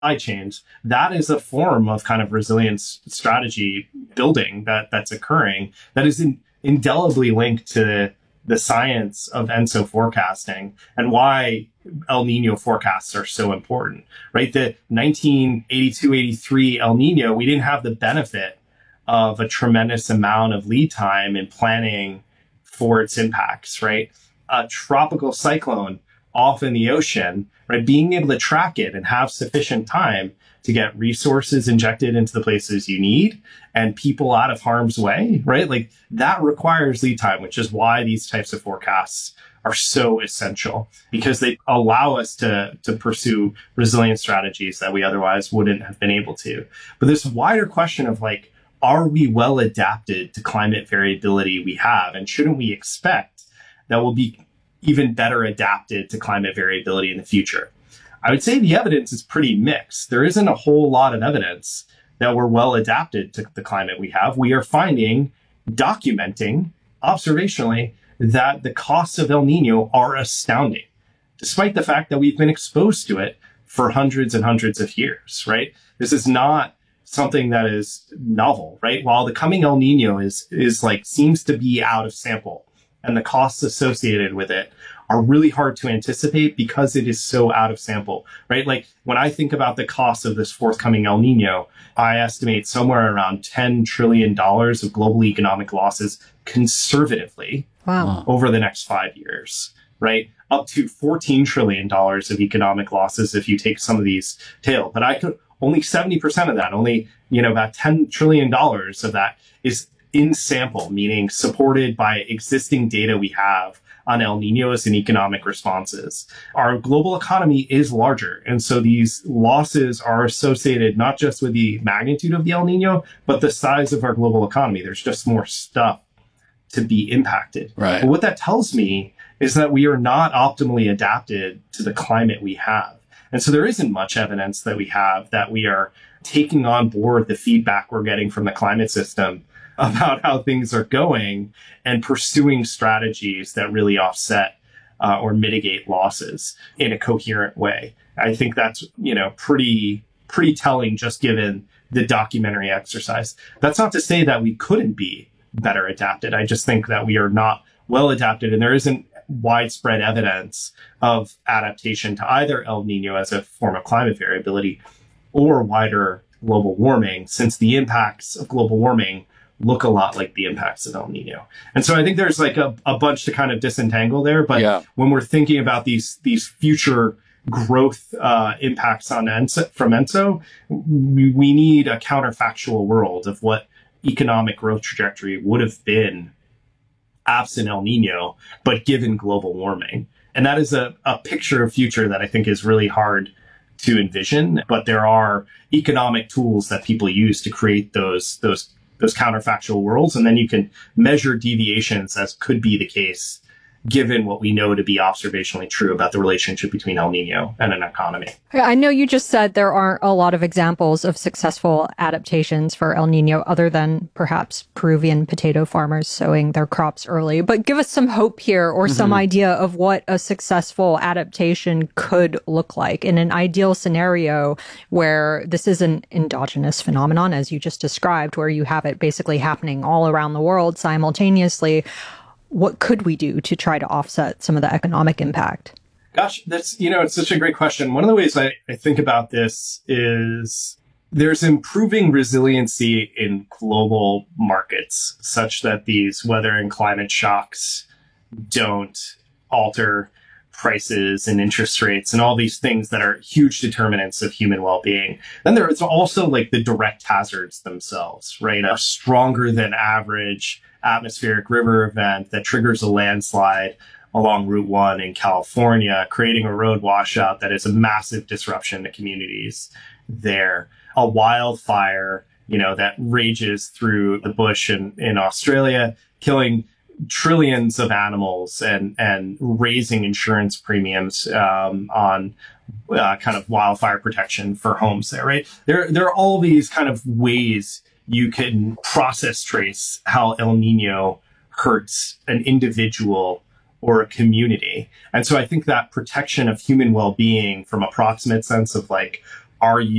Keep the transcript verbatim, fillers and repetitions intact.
supply chains, that is a form of kind of resilience strategy building that that's occurring that is in, indelibly linked to the science of ENSO forecasting and why El Nino forecasts are so important, right? The nineteen eighty-two eighty-three El Nino, we didn't have the benefit of a tremendous amount of lead time in planning for its impacts, right? A tropical cyclone off in the ocean, right? Being able to track it and have sufficient time to get resources injected into the places you need and people out of harm's way, right? Like that requires lead time, which is why these types of forecasts are so essential because they allow us to, to pursue resilient strategies that we otherwise wouldn't have been able to. But this wider question of like, are we well adapted to climate variability we have? And shouldn't we expect that we'll be even better adapted to climate variability in the future? I would say the evidence is pretty mixed. There isn't a whole lot of evidence that we're well adapted to the climate we have. We are finding, documenting observationally that the costs of El Nino are astounding, despite the fact that we've been exposed to it for hundreds and hundreds of years, right? This is not something that is novel, right? While the coming El Nino is, is like, seems to be out of sample and the costs associated with it are really hard to anticipate because it is so out of sample, right? Like when I think about the cost of this forthcoming El Nino, I estimate somewhere around ten trillion dollars of global economic losses conservatively wow. over the next five years, right? Up to fourteen trillion dollars of economic losses if you take some of these tail. But I could only seventy percent of that, only, you know, about ten trillion dollars of that is in sample, meaning supported by existing data we have on El Niños and economic responses. Our global economy is larger. And so these losses are associated not just with the magnitude of the El Nino, but the size of our global economy. There's just more stuff to be impacted. Right. But what that tells me is that we are not optimally adapted to the climate we have. And so there isn't much evidence that we have that we are taking on board the feedback we're getting from the climate system about how things are going and pursuing strategies that really offset uh, or mitigate losses in a coherent way. I think that's, you know, pretty, pretty telling just given the documentary exercise. That's not to say that we couldn't be better adapted. I just think that we are not well adapted and there isn't widespread evidence of adaptation to either El Nino as a form of climate variability or wider global warming, since the impacts of global warming look a lot like the impacts of El Nino. And so I think there's like a, a bunch to kind of disentangle there. But yeah. when we're thinking about these these future growth uh, impacts on ENSO, from ENSO, we, we need a counterfactual world of what economic growth trajectory would have been absent El Nino, but given global warming. And that is a, a picture of future that I think is really hard to envision. But there are economic tools that people use to create those those those counterfactual worlds. And then you can measure deviations as could be the case given what we know to be observationally true about the relationship between El Nino and an economy. I know you just said there aren't a lot of examples of successful adaptations for El Nino other than perhaps Peruvian potato farmers sowing their crops early. But give us some hope here or mm-hmm. some idea of what a successful adaptation could look like in an ideal scenario where this is an endogenous phenomenon, as you just described, where you have it basically happening all around the world simultaneously. What could we do to try to offset some of the economic impact? Gosh, that's, you know, it's such a great question. One of the ways I, I think about this is there's improving resiliency in global markets such that these weather and climate shocks don't alter prices and interest rates and all these things that are huge determinants of human well-being. Then there's also like the direct hazards themselves, right? A stronger than average atmospheric river event that triggers a landslide along Route one in California, creating a road washout that is a massive disruption to communities there. A wildfire, you know, that rages through the bush in, in Australia, killing trillions of animals and, and raising insurance premiums um, on uh, kind of wildfire protection for homes there, right? There, there are all these kind of ways you can process trace how El Nino hurts an individual or a community. And so I think that protection of human well-being from a proximate sense of like are